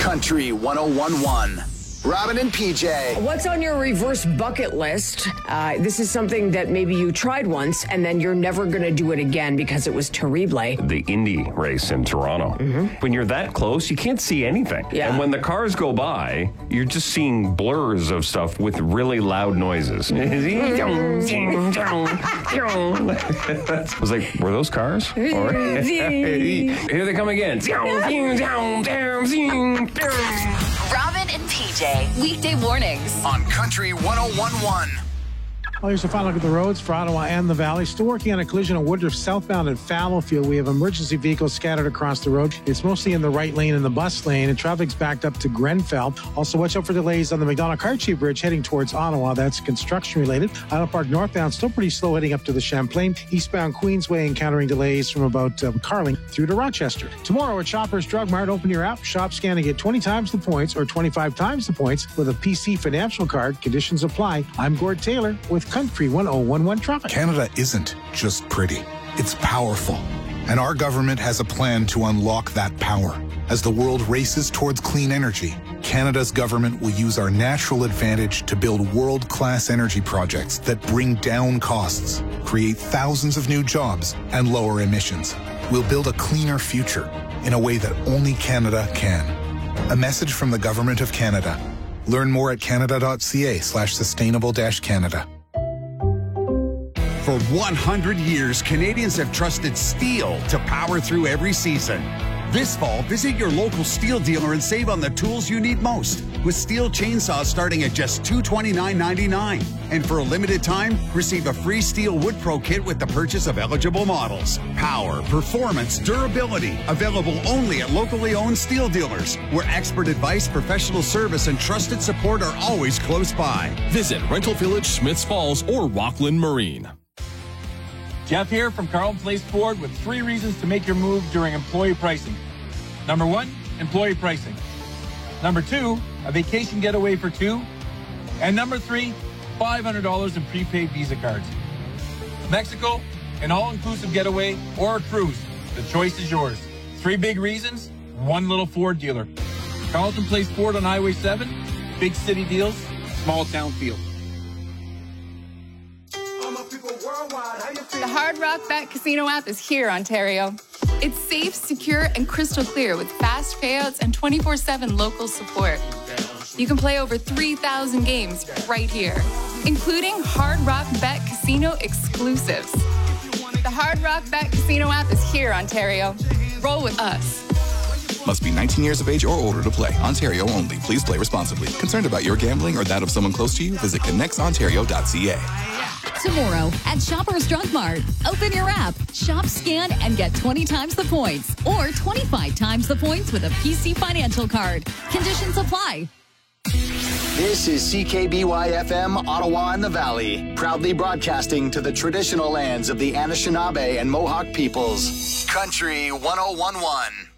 Country 101.1. Robin and PJ. What's on your reverse bucket list? This is something that maybe you tried once and then you're never going to do it again because it was terrible. The Indy race in Toronto. When you're that close, you can't see anything. Yeah. And when the cars go by, you're just seeing blurs of stuff with really loud noises. I was like, were those cars? Or, here they come again. Robin and PJ, weekday mornings On Country 101.1. Well, here's a final look at the roads for Ottawa and the Valley. Still working on a collision on Woodruff southbound at Fallowfield. We have emergency vehicles scattered across the road. It's mostly in the right lane and the bus lane, and traffic's backed up to Grenfell. Also, watch out for delays on the McDonald-Cartier Bridge heading towards Ottawa. That's construction-related. Island Park northbound still pretty slow heading up to the Champlain. Eastbound Queensway encountering delays from about Carling through to Rochester. Tomorrow at Shoppers Drug Mart, open your app, shop, scan, and get 20 times the points or 25 times the points with a PC financial card. Conditions apply. I'm Gord Taylor with Country 101.1 Traffic. Canada isn't just pretty, it's powerful. And our government has a plan to unlock that power. As the world races towards clean energy, Canada's government will use our natural advantage to build world-class energy projects that bring down costs, create thousands of new jobs, and lower emissions. We'll build a cleaner future in a way that only Canada can. A message from the Government of Canada. Learn more at canada.ca/sustainable-Canada. For 100 years, Canadians have trusted steel to power through every season. This fall, visit your local steel dealer and save on the tools you need most, with steel chainsaws starting at just $229.99. And for a limited time, receive a free Steel Wood Pro kit with the purchase of eligible models. Power, performance, durability, available only at locally owned steel dealers, where expert advice, professional service, and trusted support are always close by. Visit Rental Village, Smiths Falls, or Rockland Marine. Jeff here from Carlton Place Ford with 3 reasons to make your move during employee pricing. Number 1, employee pricing. Number 2, a vacation getaway for 2. And number 3, $500 in prepaid Visa cards. Mexico, an all-inclusive getaway, or a cruise. The choice is yours. 3 big reasons, 1 little Ford dealer. Carlton Place Ford on Highway 7, big city deals, small town feel. The Hard Rock Bet Casino app is here, Ontario. It's safe, secure, and crystal clear with fast payouts and 24/7 local support. You can play over 3,000 games right here, including Hard Rock Bet Casino exclusives. The Hard Rock Bet Casino app is here, Ontario. Roll with us. Must be 19 years of age or older to play. Ontario only. Please play responsibly. Concerned about your gambling or that of someone close to you? Visit connectsontario.ca. tomorrow at Shoppers Drug Mart. Open your app, shop, scan, and get 20 times the points or 25 times the points with a PC financial card. Conditions apply. This is CKBY-FM, Ottawa and the Valley, proudly broadcasting to the traditional lands of the Anishinaabe and Mohawk peoples. Country 101.1.